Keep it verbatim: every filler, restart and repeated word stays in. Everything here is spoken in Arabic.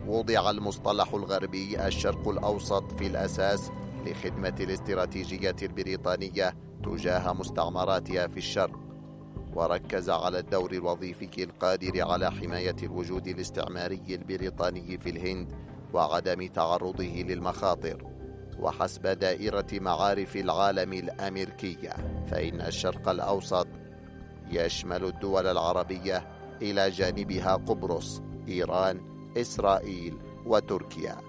وضع المصطلح الغربي الشرق الأوسط في الأساس لخدمة الاستراتيجية البريطانية تجاه مستعمراتها في الشرق، وركز على الدور الوظيفي القادر على حماية الوجود الاستعماري البريطاني في الهند وعدم تعرضه للمخاطر. وحسب دائرة معارف العالم الأمريكية، فإن الشرق الأوسط يشمل الدول العربية إلى جانبها قبرص، إيران، إسرائيل وتركيا.